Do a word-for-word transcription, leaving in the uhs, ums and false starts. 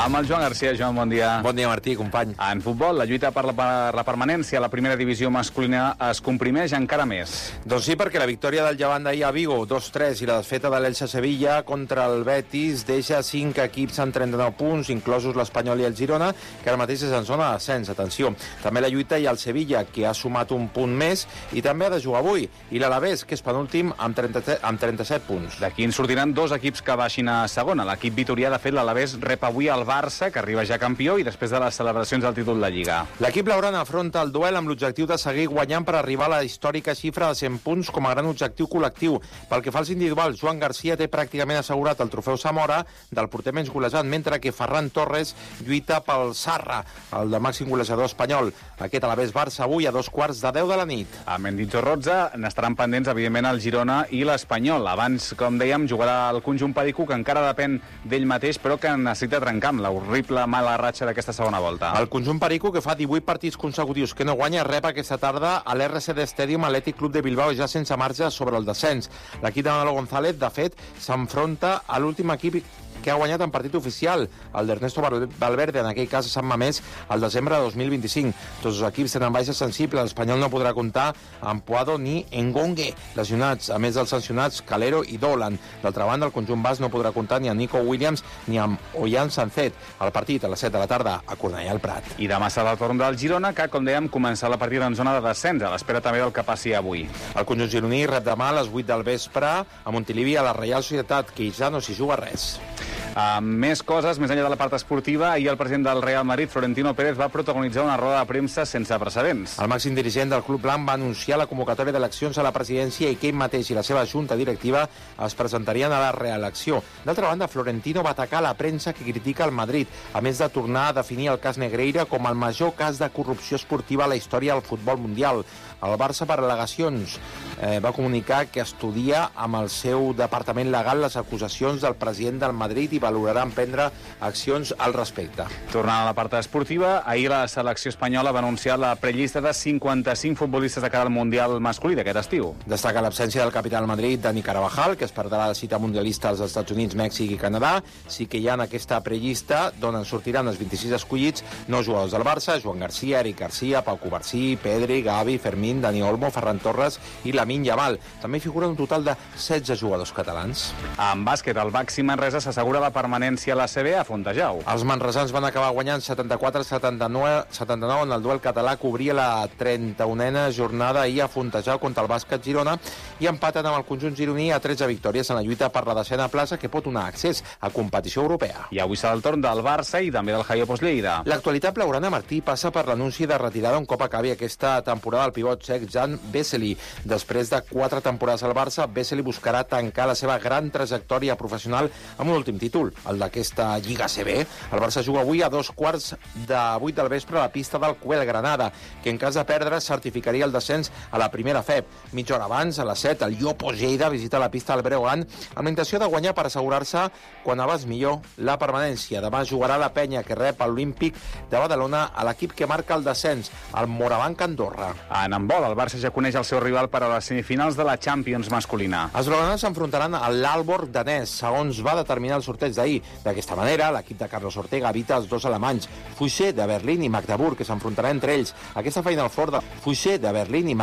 Amb el Joan Garcia. Joan, bon dia. Bon dia, Martí, company. En futbol, la lluita per la, per la permanència a la primera divisió masculina es comprimeix encara més. Doncs sí, perquè la victòria del Llevant d'ahir a Vigo, dos tres, i la desfeta de l'Elche Sevilla contra el Betis deixa cinc equips en trenta-nou punts, inclosos l'Espanyol i el Girona, que ara mateix és en zona d'ascens. Atenció, també la lluita i el Sevilla, que ha sumat un punt més, i també ha de jugar avui. I l'Alavés, que és penúltim, amb, trenta, amb trenta-set punts. D'aquí en sortiran dos equips que baixin a segona. L'equip vitorià, de fet, l'Alavés rep avui el Barça, que arriba ja campió, i després de les celebracions del títol de Lliga. L'equip blaugrana afronta el duel amb l'objectiu de seguir guanyant per arribar a la històrica xifra de cent punts com a gran objectiu col·lectiu. Pel que fa als individuals, Joan Garcia té pràcticament assegurat el trofeu Zamora del porter menys golejat, mentre que Ferran Torres lluita pel Sarra, el de màxim golejador espanyol. Aquest Alavés Barça avui a dos quarts de deu de la nit. A Mendizorroza n'estaran pendents, evidentment, el Girona i l'Espanyol. Abans, com dèiem, jugarà el conjunt Perico, que encara depèn d'ell mateix, però que necessita trencar amb la horrible mala ratxa d'aquesta segona volta. El conjunt Perico, que fa divuit partits consecutius que no guanya, rep aquesta tarda a l'R C D Stadium Athletic Club de Bilbao, ja sense marge sobre el descens. L'equip de Manolo González, de fet, s'enfronta a l'últim equip que ha guanyat en partit oficial, el d'Ernesto Valverde, en aquell cas a Sant Mamés, el desembre de dos mil vint-i-cinc. Tots els equips tenen baixes sensibles. L'Espanyol no podrà comptar amb Puado ni Engongue, lesionats, a més dels sancionats Calero i Dolan. D'altra banda, el conjunt basc no podrà comptar ni amb Nico Williams ni amb Ollán Sancet. El partit a les set de la tarda a Cornellà al Prat. I demà serà el torn del Girona, que, com dèiem, començarà la partida en zona de descens, a l'espera també del que passi avui. El conjunt gironí rep demà a les vuit del vespre a Montilivi a la Reial Societat, que ja no s'hi juga res. Uh, més coses, més enllà de la part esportiva, ahir el president del Real Madrid, Florentino Pérez, va protagonitzar una roda de premsa sense precedents. El màxim dirigent del club blanc va anunciar la convocatòria d'eleccions a la presidència i que ell mateix i la seva junta directiva es presentarien a la reelecció. D'altra banda, Florentino va atacar la premsa que critica el Madrid, a més de tornar a definir el cas Negreira com el major cas de corrupció esportiva a la història del futbol mundial. El Barça, per al·legacions, eh, va comunicar que estudia amb el seu departament legal les acusacions del president del Madrid i valorarà emprendre accions al respecte. Tornant a la part esportiva, ahir la selecció espanyola va anunciar la prellista de cinquanta-cinc futbolistes de cara al Mundial masculí d'aquest estiu. Destaca l'absència del capità del Madrid, Dani Carvajal, que es perdrà la cita mundialista als Estats Units, Mèxic i Canadà. Sí que hi ha en aquesta prellista, d'on en sortiran els vint-i-sis escollits, nou jugadors del Barça: Joan Garcia, Eric Garcia, Pau Covarsí, Pedri, Gavi, Fermín, Dani Olmo, Ferran Torres i Lamine Yamal. També figuren un total de setze jugadors catalans. En bàsquet, el Baxi Manresa s'assegura la permanència a la C B a Fontejau. Els manresans van acabar guanyant setanta-quatre a setanta-nou en el duel català que obria la trenta-unena jornada ahir a Fontejau contra el Bàsquet Girona i empaten amb el conjunt gironí a tretze victòries en la lluita per la desena plaça, que pot donar accés a competició europea. I avui serà el torn del Barça i també del Jaiopos Lleida. L'actualitat blaugrana, Martí, passa per l'anunci de retirada un cop acabi aquesta temporada al pivot txec Jan Vesely. Després de quatre temporades al Barça, Vesely buscarà tancar la seva gran trajectòria professional amb un últim títol, el d'aquesta Lliga C B. El Barça juga avui a dos quarts de vuit del vespre a la pista del Cuel Granada, que en cas de perdre certificaria el descens a la primera F E P. Mitja hora abans, a les set, el Jopos Lleida visita la pista del Breogán amb la intenció de guanyar per assegurar-se, quan abans millor, la permanència. Demà jugarà la penya que rep l'Olímpic de Badalona a l'equip que marca el descens, el Morabanc Andorra. En handbol, el Barça ja coneix el seu rival per a les semifinals de la Champions masculina. Els blaugranes s'enfrontaran a l'Aalborg danès, segons va determinar el sorteig d'ahir. D'aquesta manera, l'equip de Carlos Ortega evita els dos alemanys, Fouché de Berlín i Magdeburg, que s'enfrontaran entre ells. Aquesta Final Four de Fouché de Berlín i